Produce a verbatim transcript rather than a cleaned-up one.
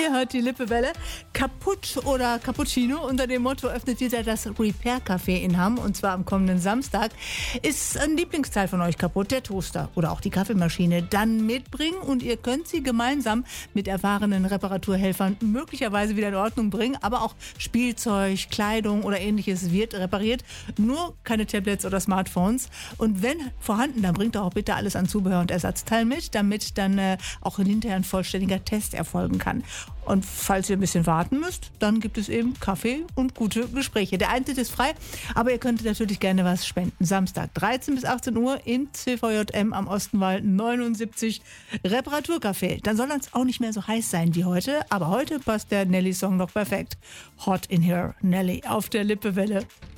Ihr hört die Lippewelle. Kaputt oder Cappuccino, unter dem Motto öffnet wieder das Repair Café in Hamm, und zwar am kommenden Samstag. Ist ein Lieblingsteil von euch kaputt, der Toaster oder auch die Kaffeemaschine, dann mitbringen und ihr könnt sie gemeinsam mit erfahrenen Reparaturhelfern möglicherweise wieder in Ordnung bringen, aber auch Spielzeug, Kleidung oder ähnliches wird repariert, nur keine Tablets oder Smartphones. Und wenn vorhanden, dann bringt auch bitte alles an Zubehör und Ersatzteil mit, damit dann äh, auch hinterher ein vollständiger Test erfolgen kann. Und falls ihr ein bisschen warten müsst, dann gibt es eben Kaffee und gute Gespräche. Der Eintritt ist frei, aber ihr könnt natürlich gerne was spenden. Samstag dreizehn bis achtzehn Uhr im C V J M am Ostenwall neunundsiebzig, Reparaturcafé. Dann soll es auch nicht mehr so heiß sein wie heute, aber heute passt der Nelly-Song noch perfekt. Hot in Here, Nelly auf der Lippewelle.